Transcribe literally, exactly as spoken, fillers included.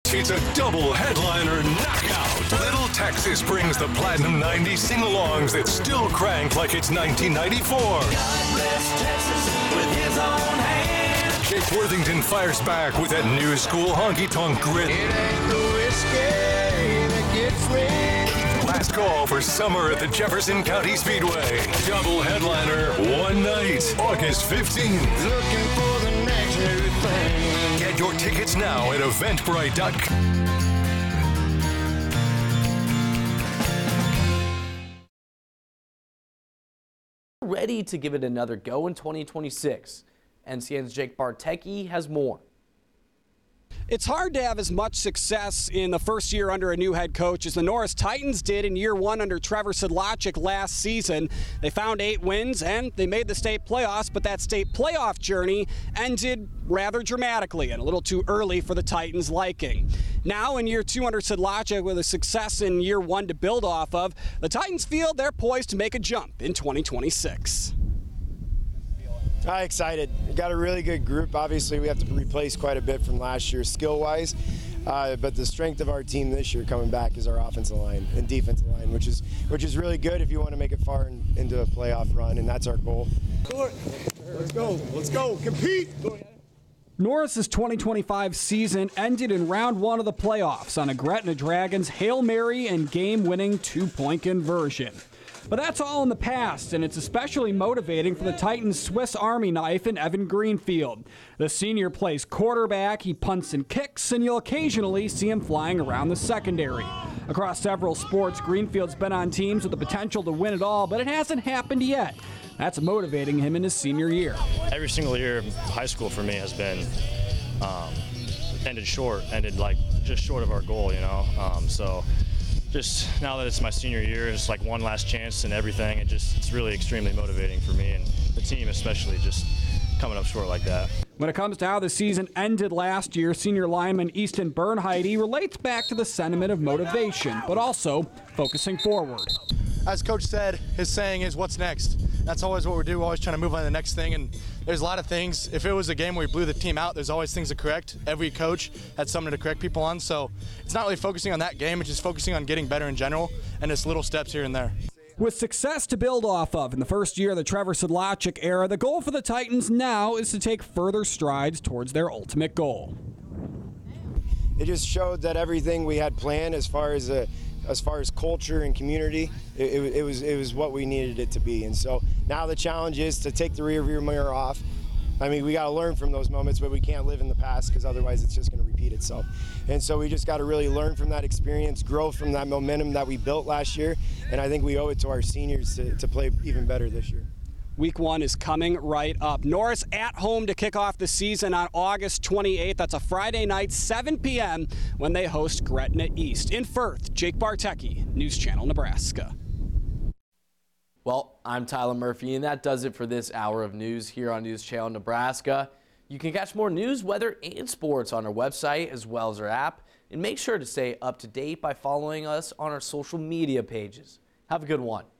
It's a double headliner knockout. Little Texas brings the Platinum ninety sing-alongs that still crank like it's nineteen ninety-four. God bless Texas with his own hand. Jake Worthington fires back with that new school honky-tonk grit. It ain't the whiskey that gets me. Last call for summer at the Jefferson County Speedway. Double headliner, one night, August fifteenth. Looking for the next new thing. Get your tickets now at eventbrite dot com. Ready to give it another go in twenty twenty-six. N C N's Jake Bartecki has more. It's hard to have as much success in the first year under a new head coach as the Norris Titans did in year one under Trevor Sedlacek last season. They found eight wins and they made the state playoffs, but that state playoff journey ended rather dramatically and a little too early for the Titans' liking. Now in year two under Sedlacek, with a success in year one to build off of, the Titans feel they're poised to make a jump in twenty twenty-six. I'm excited. We got a really good group. Obviously, we have to replace quite a bit from last year skill-wise, uh, but the strength of our team this year coming back is our offensive line and defensive line, which is which is really good if you want to make it far in, into a playoff run, and that's our goal. Let's go. Let's go. Compete. Norris's twenty twenty-five season ended in round one of the playoffs on a Gretna Dragons Hail Mary and game-winning two-point conversion. But that's all in the past, and it's especially motivating for the Titans' Swiss Army knife in Evan Greenfield. The senior plays quarterback, he punts and kicks, and you'll occasionally see him flying around the secondary. Across several sports, Greenfield's been on teams with the potential to win it all, but it hasn't happened yet. That's motivating him in his senior year. Every single year of high school for me has been um, ended short, ended like just short of our goal, you know. Um, so. Just now that it's my senior year, it's like one last chance and everything. It just it's really extremely motivating for me and the team, especially just coming up short like that. When it comes to how the season ended last year, senior lineman Easton Bernheide relates back to the sentiment of motivation, but also focusing forward. As Coach said, his saying is, what's next? That's always what we do. We're always trying to move on to the next thing, and there's a lot of things. If it was a game where we blew the team out, there's always things to correct. Every coach had something to correct people on, so it's not really focusing on that game. It's just focusing on getting better in general, and it's little steps here and there. With success to build off of in the first year of the Trevor Sedlacek era, the goal for the Titans now is to take further strides towards their ultimate goal. It just showed that everything we had planned as far as a as far as culture and community, it, it, it was it was what we needed it to be. And so now the challenge is to take the rearview mirror off. I mean, we got to learn from those moments, but we can't live in the past because otherwise it's just going to repeat itself. And so we just got to really learn from that experience, grow from that momentum that we built last year, and I think we owe it to our seniors to, to play even better this year. Week one is coming right up. Norris at home to kick off the season on August twenty-eighth. That's a Friday night, seven p.m. when they host Gretna East. In Firth, Jake Bartecki, News Channel Nebraska. Well, I'm Tyler Murphy, and that does it for this hour of news here on News Channel Nebraska. You can catch more news, weather, and sports on our website as well as our app. And make sure to stay up to date by following us on our social media pages. Have a good one.